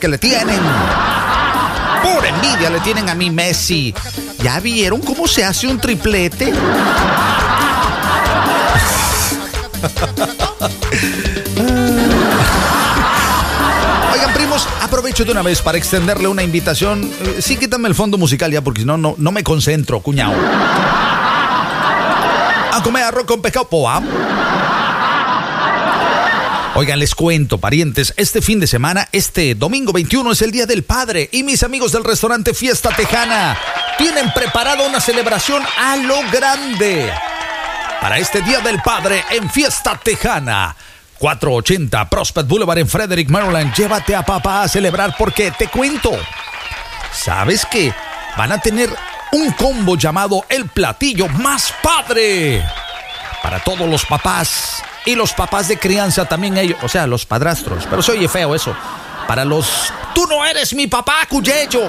que le tienen. Pura envidia le tienen a mi Messi. ¿Ya vieron cómo se hace un triplete? Oigan, primos, aprovecho de una vez para extenderle una invitación. Sí, quítame el fondo musical ya, porque si no, no me concentro, cuñao. A comer arroz con pescado poa. Oigan, les cuento, parientes, este fin de semana, este domingo 21 es el Día del Padre y mis amigos del restaurante Fiesta Tejana tienen preparada una celebración a lo grande para este Día del Padre en Fiesta Tejana. 480 Prospect Boulevard en Frederick, Maryland. Llévate a papá a celebrar porque te cuento. ¿Sabes qué? Van a tener un combo llamado el platillo más padre para todos los papás. Y los papás de crianza también ellos, o sea, los padrastros. Pero se oye feo eso. Para los... ¡Tú no eres mi papá, Cuyeyo!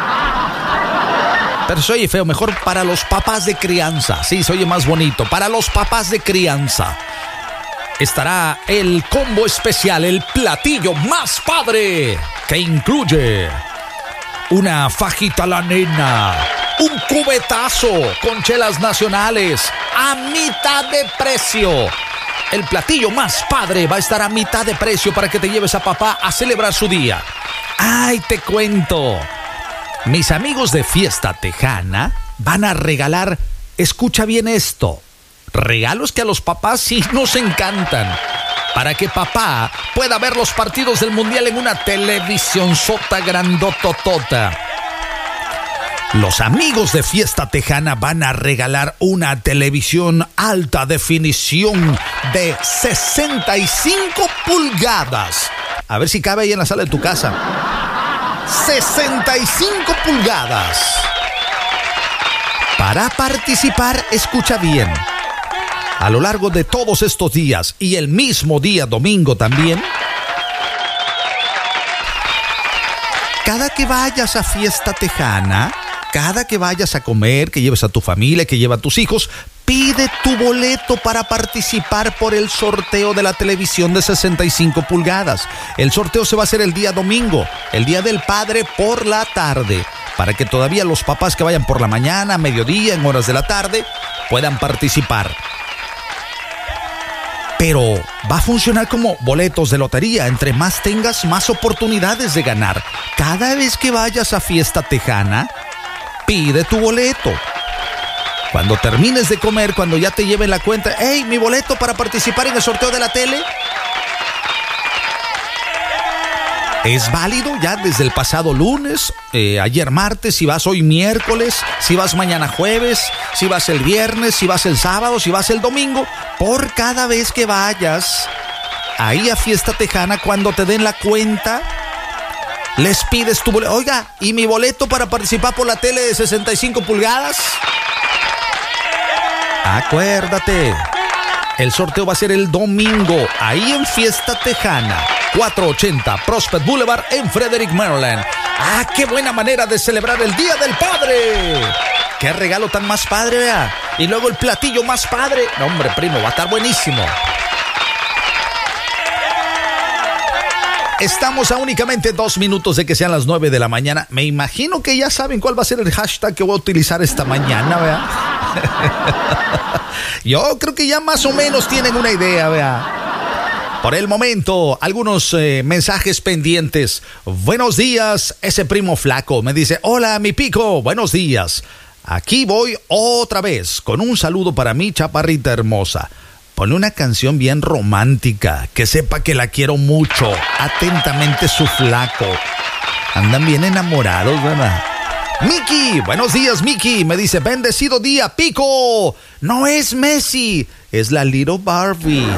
Pero se oye feo. Mejor para los papás de crianza. Sí, se oye más bonito. Para los papás de crianza estará el combo especial, el platillo más padre, que incluye una fajita a la nena, un cubetazo con chelas nacionales a mitad de precio. El platillo más padre va a estar a mitad de precio para que te lleves a papá a celebrar su día. ¡Ay, te cuento! Mis amigos de Fiesta Tejana van a regalar, escucha bien esto, regalos que a los papás sí nos encantan, para que papá pueda ver los partidos del Mundial en una televisión sota grandototota. Los amigos de Fiesta Tejana van a regalar una televisión alta definición de 65 pulgadas. A ver si cabe ahí en la sala de tu casa. 65 pulgadas. Para participar, escucha bien. A lo largo de todos estos días y el mismo día domingo también, cada que vayas a Fiesta Tejana, cada que vayas a comer, que lleves a tu familia, que lleves a tus hijos, pide tu boleto para participar por el sorteo de la televisión de 65 pulgadas. El sorteo se va a hacer el día domingo, el Día del Padre por la tarde, para que todavía los papás que vayan por la mañana, mediodía, en horas de la tarde, puedan participar. Pero va a funcionar como boletos de lotería. Entre más tengas, más oportunidades de ganar. Cada vez que vayas a Fiesta Tejana, pide tu boleto. Cuando termines de comer, cuando ya te lleven la cuenta, ¡hey, mi boleto para participar en el sorteo de la tele! Es válido ya desde el pasado lunes, ayer martes, si vas hoy miércoles, si vas mañana jueves, si vas el viernes, si vas el sábado, si vas el domingo. Por cada vez que vayas ahí a Fiesta Tejana, cuando te den la cuenta, les pides tu boleto. Oiga, ¿y mi boleto para participar por la tele de 65 pulgadas? Acuérdate, el sorteo va a ser el domingo, ahí en Fiesta Tejana, 480 Prospect Boulevard en Frederick, Maryland. ¡Ah, qué buena manera de celebrar el Día del Padre! ¡Qué regalo tan más padre, vea! Y luego el platillo más padre. No, hombre, primo, va a estar buenísimo. Estamos a únicamente 2 minutos de que sean las 9 de la mañana. Me imagino que ya saben cuál va a ser el hashtag que voy a utilizar esta mañana, vea. Yo creo que ya más o menos tienen una idea, vea. Por el momento, algunos mensajes pendientes. Buenos días, ese primo flaco. Me dice, hola, mi pico, buenos días. Aquí voy otra vez con un saludo para mi chaparrita hermosa. Pone una canción bien romántica, que sepa que la quiero mucho. Atentamente, su flaco. Andan bien enamorados, ¿verdad? Miki, buenos días, Miki. Me dice, bendecido día, pico. No es Messi, es la Little Barbie.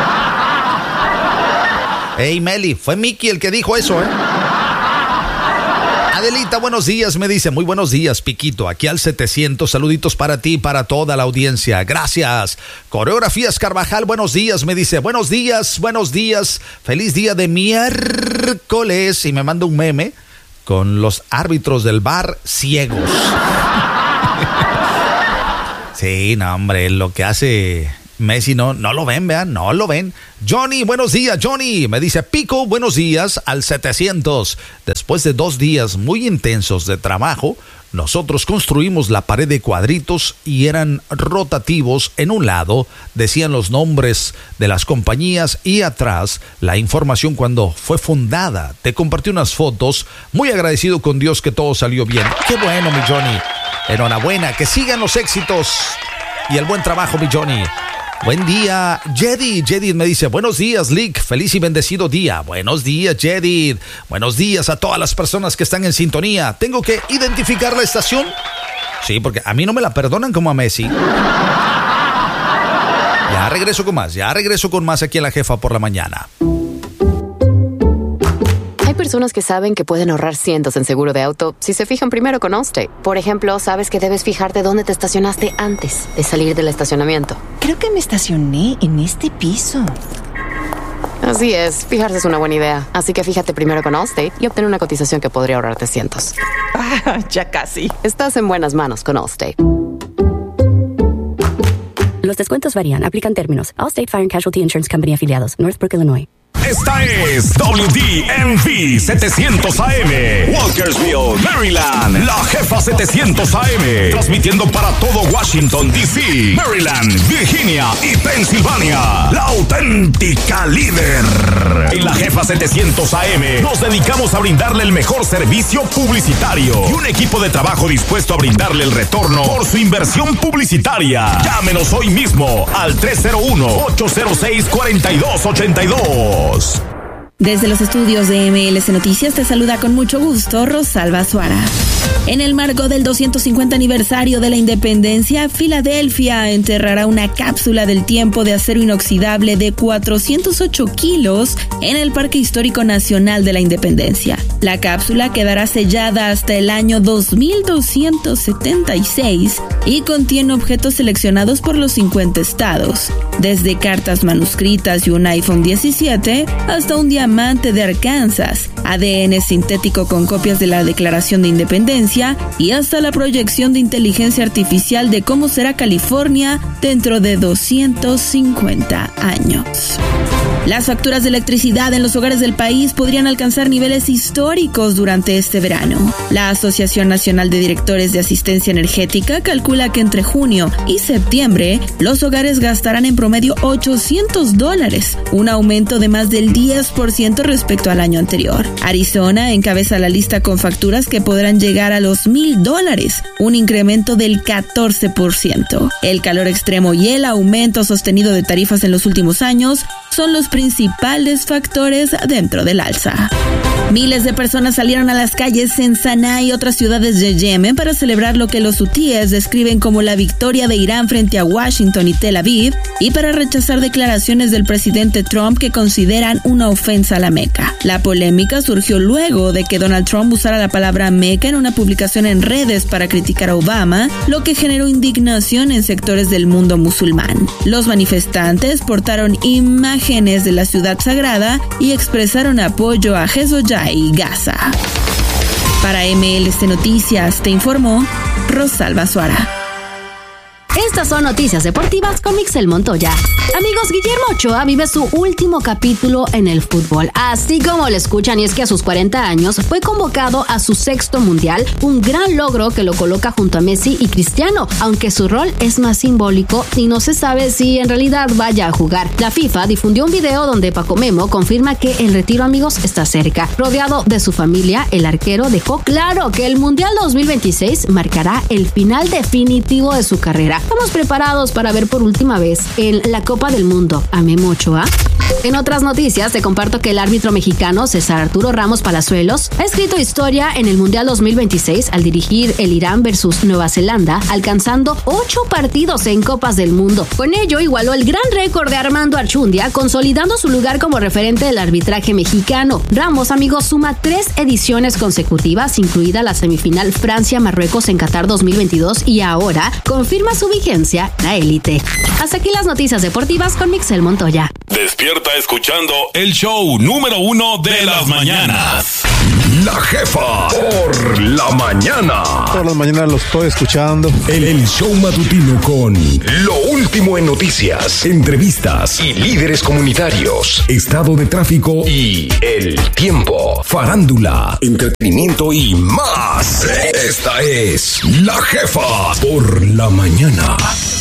Hey, Meli, fue Miki el que dijo eso, ¿eh? Adelita, buenos días, me dice, muy buenos días, Piquito, aquí al 700, saluditos para ti y para toda la audiencia, gracias. Coreografías Carvajal, buenos días, me dice, buenos días, feliz día de miércoles, y me manda un meme con los árbitros del bar ciegos. Sí, no, hombre, lo que hace Messi no lo ven, vean, no lo ven. Johnny, buenos días, Johnny. Me dice, Pico, buenos días al 700. Después de 2 días muy intensos de trabajo, nosotros construimos la pared de cuadritos y eran rotativos. En un lado decían los nombres de las compañías y atrás la información cuando fue fundada. Te compartí unas fotos. Muy agradecido con Dios que todo salió bien. Qué bueno, mi Johnny. Enhorabuena, que sigan los éxitos y el buen trabajo, mi Johnny. Buen día, Jedid. Jedid me dice, buenos días, Lick. Feliz y bendecido día. Buenos días, Jedid. Buenos días a todas las personas que están en sintonía. ¿Tengo que identificar la estación? Sí, porque a mí no me la perdonan como a Messi. Ya regreso con más aquí en La Jefa por la mañana. Hay personas que saben que pueden ahorrar cientos en seguro de auto si se fijan primero con Allstate. Por ejemplo, sabes que debes fijarte dónde te estacionaste antes de salir del estacionamiento. Creo que me estacioné en este piso. Así es, fijarse es una buena idea. Así que fíjate primero con Allstate y obtén una cotización que podría ahorrarte cientos. Ya casi. Estás en buenas manos con Allstate. Los descuentos varían. Aplican términos. Allstate Fire and Casualty Insurance Company afiliados. Northbrook, Illinois. Esta es WDMV 700 AM, Walkersville, Maryland. La Jefa 700 AM, transmitiendo para todo Washington, D.C., Maryland, Virginia y Pensilvania. La auténtica líder. En La Jefa 700 AM nos dedicamos a brindarle el mejor servicio publicitario y un equipo de trabajo dispuesto a brindarle el retorno por su inversión publicitaria. Llámenos hoy mismo al 301-806-4282. Desde los estudios de MLS Noticias te saluda con mucho gusto Rosalba Suara. En el marco del 250 aniversario de la independencia, Filadelfia enterrará una cápsula del tiempo de acero inoxidable de 408 kilos en el Parque Histórico Nacional de la Independencia. La cápsula quedará sellada hasta el año 2276 y contiene objetos seleccionados por los 50 estados, desde cartas manuscritas y un iPhone 17 hasta un diamante de Arkansas, ADN sintético con copias de la Declaración de Independencia y hasta la proyección de inteligencia artificial de cómo será California dentro de 250 años. Las facturas de electricidad en los hogares del país podrían alcanzar niveles históricos durante este verano. La Asociación Nacional de Directores de Asistencia Energética calcula que entre junio y septiembre los hogares gastarán en promedio $800, un aumento de más del 10% respecto al año anterior. Arizona encabeza la lista con facturas que podrán llegar a los $1,000, un incremento del 14%. El calor extremo y el aumento sostenido de tarifas en los últimos años son los principales factores dentro del alza. Miles de personas salieron a las calles en Sanaa y otras ciudades de Yemen para celebrar lo que los hutíes describen como la victoria de Irán frente a Washington y Tel Aviv y para rechazar declaraciones del presidente Trump que consideran una ofensa a la Meca. La polémica surgió luego de que Donald Trump usara la palabra Meca en una publicación en redes para criticar a Obama, lo que generó indignación en sectores del mundo musulmán. Los manifestantes portaron imágenes de la ciudad sagrada y expresaron apoyo a Hezbollah y Gaza. Para MLS Noticias te informó Rosalba Suara. Estas son noticias deportivas con Mixel Montoya. Amigos, Guillermo Ochoa vive su último capítulo en el fútbol. Así como lo escuchan, y es que a sus 40 años fue convocado a su 6º mundial, un gran logro que lo coloca junto a Messi y Cristiano, aunque su rol es más simbólico y no se sabe si en realidad vaya a jugar. La FIFA difundió un video donde Paco Memo confirma que el retiro, amigos, está cerca. Rodeado de su familia, el arquero dejó claro que el Mundial 2026 marcará el final definitivo de su carrera. Estamos preparados para ver por última vez en la Copa del Mundo a Memo Ochoa. En otras noticias, te comparto que el árbitro mexicano César Arturo Ramos Palazuelos ha escrito historia en el Mundial 2026 al dirigir el Irán versus Nueva Zelanda, alcanzando 8 partidos en Copas del Mundo. Con ello, igualó el gran récord de Armando Archundia, consolidando su lugar como referente del arbitraje mexicano. Ramos, amigos, suma 3 ediciones consecutivas, incluida la semifinal Francia-Marruecos en Qatar 2022, y ahora confirma su vigencia en la élite. Hasta aquí las noticias deportivas con Mixel Montoya. Despierta escuchando el show número 1 de las mañanas. La Jefa por la mañana. Todas las mañanas los estoy escuchando. El show matutino con lo último en noticias, entrevistas y líderes comunitarios, estado de tráfico y el tiempo, farándula, entretenimiento y más. Esta es La Jefa por la mañana.